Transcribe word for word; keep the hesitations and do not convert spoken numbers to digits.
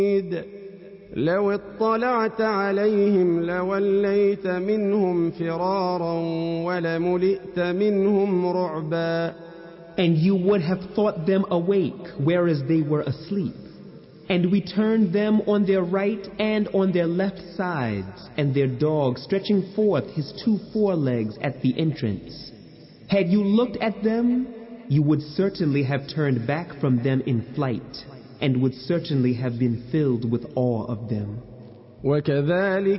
لو اطلعت عليهم لوليت منهم فرارا ولملئت منهم رعبا. And you would have thought them awake, whereas they were asleep. And we turned them on their right and on their left sides, and their dog stretching forth his two forelegs at the entrance. Had you looked at them, you would certainly have turned back from them in flight, and would certainly have been filled with awe of them. وكذلك